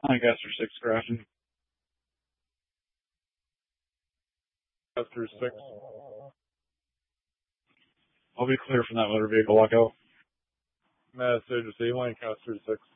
Lancaster 6 crashing. Lancaster 6. I'll be clear from that motor vehicle. Walk out. Mass Agency, Lancaster 6.